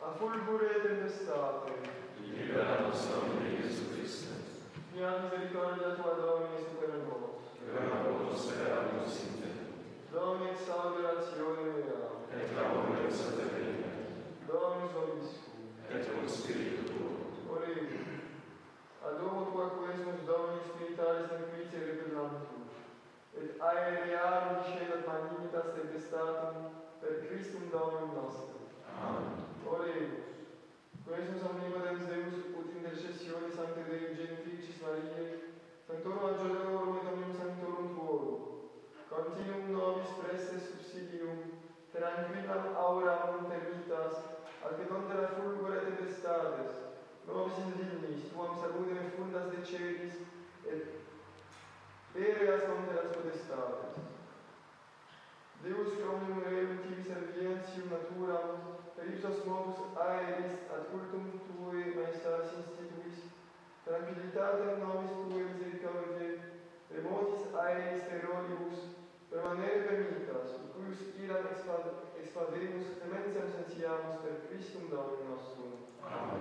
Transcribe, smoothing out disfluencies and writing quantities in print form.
A fulgure tempestate, libera nos Domine Iesu Christe. mia misericordia tua, Domine, supera nos. Quella speramus in te. Domine, salve ratione mea. Et clamorem saterina. Dominus vobiscum. Et cum spiritu tuo. Oremus. Ad homo tua quesumus Domini spiritualis tranquillitia repellantur. Et aerearum discedat magnifitas tempestatum per Christum Dominum nostrum. Amen. Oremus. Quesumus omnipotens Deus ut intercessione Sancte Dei Genitrixis Mariae, Sanctorum Angelorum et Omnium Sanctorum Tuorum, continuum nobis preste subsidium, tranquillam auram permittas, accedondera fulgore tempestates, nobis indignis, tuam salutem fundas de celis, et pereas conteras potestates. Deus omnium rerum tibi servientium naturam, per ipsos modus aeris ad cultum Tue maestatis instituis, tranquillitatem nobis Tue misericordiae, remotis aeris terroribus, permanere permittas, ut cuius iram expademus, tementiam sentiamus per Christum Dominum nostrum. Amen.